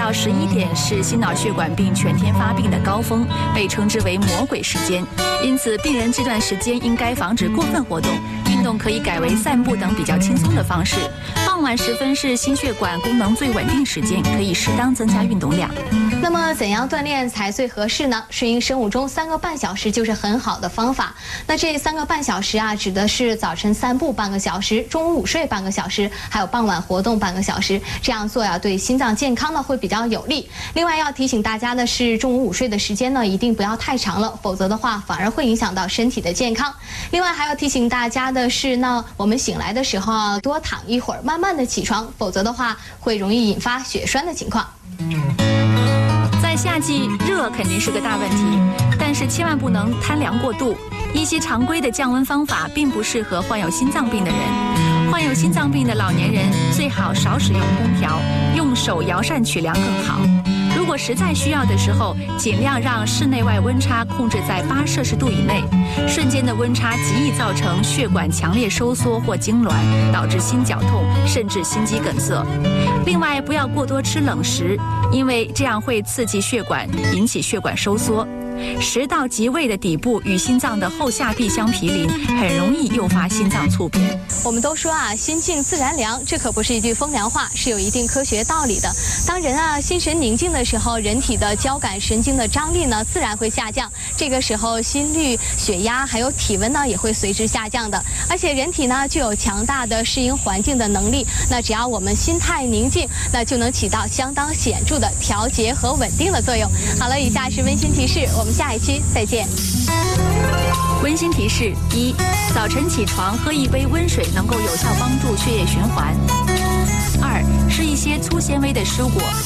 到11点是心脑血管病全天发病的高峰，被称之为魔鬼时间。因此，病人这段时间应该防止过分活动，运动可以改为散步等比较轻松的方式。傍晚时分是心血管功能最稳定时间，可以适当增加运动量。 那么怎样锻炼才最合适呢？顺应生物钟3个半小时就是很好的方法。那这3个半小时啊，指的是早晨散步半个小时，中午午睡半个小时，还有傍晚活动半个小时。这样做呀，对心脏健康呢会比较有利。另外要提醒大家的是，中午午睡的时间呢一定不要太长了，否则的话反而会影响到身体的健康。另外还要提醒大家的是呢，我们醒来的时候啊，多躺一会儿，慢慢的起床，否则的话会容易引发血栓的情况。 在夏季，热肯定是个大问题，但是千万不能贪凉过度。一些常规的降温方法并不适合患有心脏病的人。患有心脏病的老年人最好少使用空调，用手摇扇取凉更好。如果实在需要的时候，尽量让室内外温差控制在8摄氏度以内。瞬间的温差极易造成血管强烈收缩或痉挛，导致心绞痛，甚至心肌梗塞。另外，不要过多吃冷食，因为这样会刺激血管，引起血管收缩。食道及胃的底部与心脏的后下壁相毗邻，很容易诱发心脏猝变。 我们都说啊，心静自然凉，这可不是一句风凉话，是有一定科学道理的。当人啊心神宁静的时候，人体的交感神经的张力呢自然会下降，这个时候心率、血压还有体温呢也会随之下降的。而且人体呢具有强大的适应环境的能力，那只要我们心态宁静，那就能起到相当显著的调节和稳定的作用。好了，以下是温馨提示，我们下一期再见。 温馨提示：1. 早晨起床喝一杯温水能够有效帮助血液循环。2. 吃一些粗纤维的蔬果，